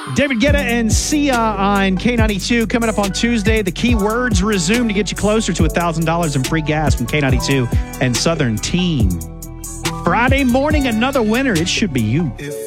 David Guetta and Sia on K92 coming up on Tuesday. The keywords resume to get you closer to $1,000 in free gas from K92 and Southern Team. Friday morning, another winner. It should be you.